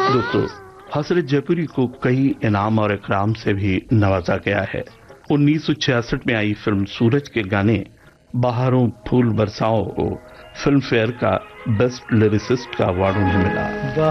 दोस्तों, हसरत जयपुरी को कई इनाम और इकराम से भी नवाजा गया है। 1966 में आई फिल्म सूरज के गाने बहारों फूल बरसाओं को फिल्म फेयर का बेस्ट लिरिसिस्ट का अवार्ड उन्हें मिला।